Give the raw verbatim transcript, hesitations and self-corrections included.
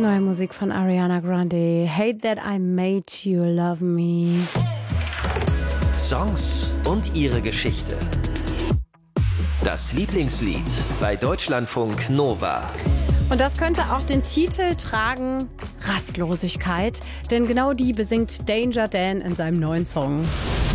Neue Musik von Ariana Grande. Hate That I Made You Love Me. Songs und ihre Geschichte. Das Lieblingslied bei Deutschlandfunk Nova. Und das könnte auch den Titel tragen: Rastlosigkeit. Denn genau die besingt Danger Dan in seinem neuen Song.